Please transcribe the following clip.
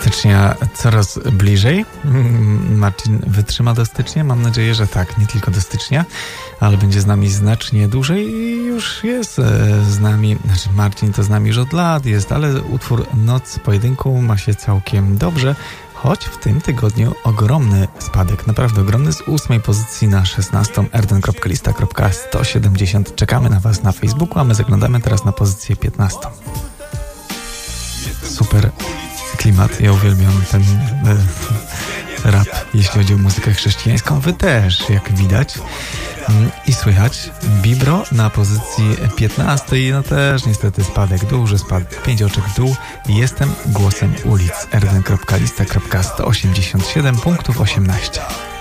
stycznia coraz bliżej. Marcin wytrzyma do stycznia? Mam nadzieję, że tak. Nie tylko do stycznia, ale będzie z nami znacznie dłużej i już jest z nami. Znaczy Marcin to z nami już od lat jest, ale utwór Noc Pojedynku ma się całkiem dobrze. Choć w tym tygodniu ogromny spadek, naprawdę ogromny, z 8 pozycji na 16. erden.lista.170. Czekamy na Was na Facebooku, a my zaglądamy teraz na pozycję 15. Super klimat, ja uwielbiam ten rap, jeśli chodzi o muzykę chrześcijańską. Wy też, jak widać i słychać. Bibro na pozycji 15. No też niestety spadek, duży spadek, 5 oczek w dół. Jestem głosem ulic. erden.lista.187 punktów 18.